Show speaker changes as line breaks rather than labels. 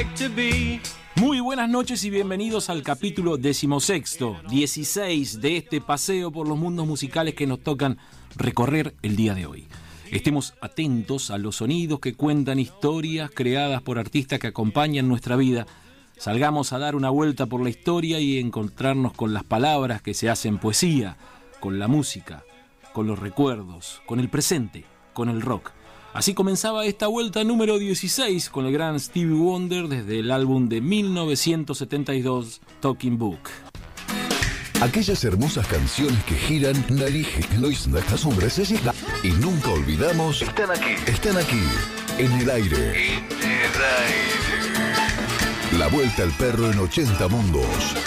like to be.
Muy buenas noches y bienvenidos al capítulo 16 de este paseo por los mundos musicales que nos tocan recorrer el día de hoy. Estemos atentos a los sonidos que cuentan historias creadas por artistas que acompañan nuestra vida. Salgamos a dar una vuelta por la historia y encontrarnos con las palabras que se hacen poesía, con la música, con los recuerdos, con el presente, con el rock. Así comenzaba esta vuelta número 16 con el gran Stevie Wonder desde el álbum de 1972, Talking Book.
Aquellas hermosas canciones que giran y nunca olvidamos están aquí, en el aire. La vuelta al perro en 80 mundos.